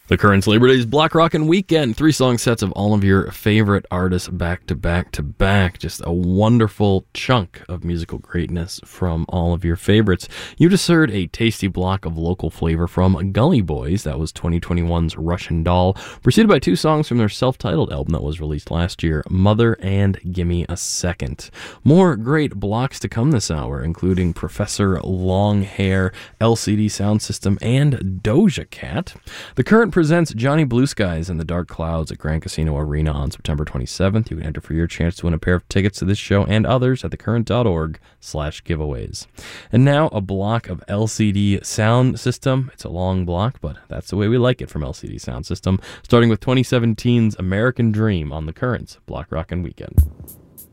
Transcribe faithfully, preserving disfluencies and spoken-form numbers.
The Currents Labor Day's Block Rockin' Weekend. Three song sets of all of your favorite artists back to back to back. Just a wonderful chunk of musical greatness from all of your favorites. You just heard a tasty block of local flavor from Gully Boys. That was twenty twenty-one's Russian Doll, preceded by two songs from their self-titled album that was released last year, Mother and Gimme a Second. More great blocks to come this hour, including Professor Longhair, L C D Sound System, and Doja Cat. The Current presents Johnny Blue Skies and the Dark Clouds at Grand Casino Arena on September twenty-seventh. You can enter for your chance to win a pair of tickets to this show and others at thecurrent.org slash giveaways. And now a block of L C D Sound System. It's a long block, but that's the way we like it from L C D Sound System, starting with twenty seventeen's American Dream on the Currents Block Rockin' Weekend.